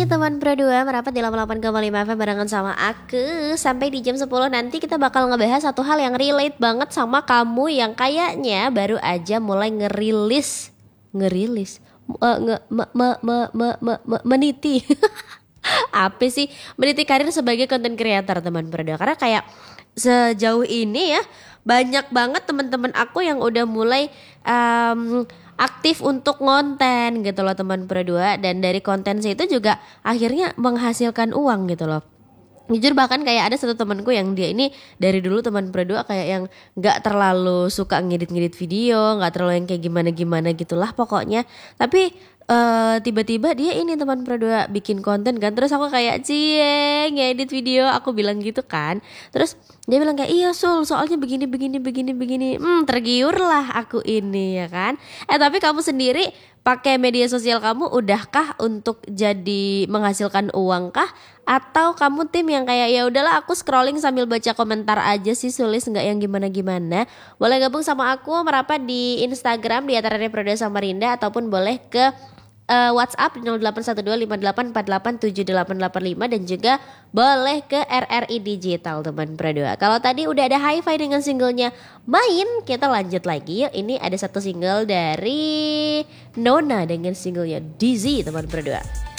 Hai teman Pro 2, merapat di 88,5 FM barengan sama aku. Sampai di jam 10 nanti kita bakal ngebahas satu hal yang relate banget sama kamu yang kayaknya baru aja mulai meniti apa sih, meniti karir sebagai content creator teman Pro 2. Karena kayak sejauh ini ya banyak banget teman-teman aku yang udah mulai aktif untuk konten gitu loh teman Pro 2. Dan dari konten itu juga akhirnya menghasilkan uang gitu loh. Jujur bahkan kayak ada satu temanku yang dia ini dari dulu teman Pro 2 kayak yang gak terlalu suka ngedit-ngedit video, gak terlalu yang kayak gimana-gimana gitulah pokoknya. Tapi tiba-tiba dia ini teman Pro 2 bikin konten kan. Terus aku kayak cie ngedit video, aku bilang gitu kan. Terus dia bilang kayak iya Sul soalnya begini. Tergiur lah aku ini ya kan. Tapi kamu sendiri pakai media sosial kamu udahkah untuk jadi menghasilkan uang kah? Atau kamu tim yang kayak ya udahlah aku scrolling sambil baca komentar aja sih, Sulis nggak yang gimana-gimana? Boleh gabung sama aku merapat di Instagram di Ataranya Pro 2 Samarinda, ataupun boleh ke WhatsApp 081258887885 dan juga boleh ke RRI Digital teman Pro 2. Kalau tadi udah ada hi-fi dengan singlenya Main, kita lanjut lagi yuk. Ini ada satu single dari Nona dengan singlenya Dizzy teman Pro 2.